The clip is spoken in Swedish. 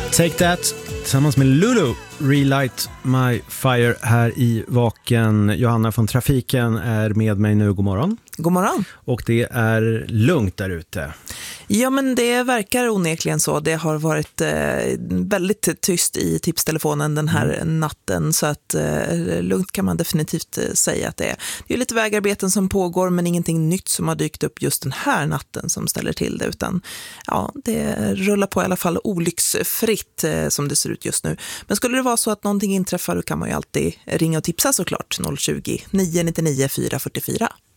Take That tillsammans med Lulu, Relight My Fire här i Vaken. Johanna från Trafiken är med mig nu. God morgon. God morgon. Och det är lugnt där ute. Ja, men det verkar onekligen så. Det har varit väldigt tyst i tipstelefonen den här natten, så att lugnt kan man definitivt säga att det är. Det är lite vägarbeten som pågår, men ingenting nytt som har dykt upp just den här natten som ställer till det, utan ja, det rullar på i alla fall olycksfritt som det ser ut just nu. Men skulle det vara så att någonting inträffar, då kan man ju alltid ringa och tipsa såklart. 020 999 444.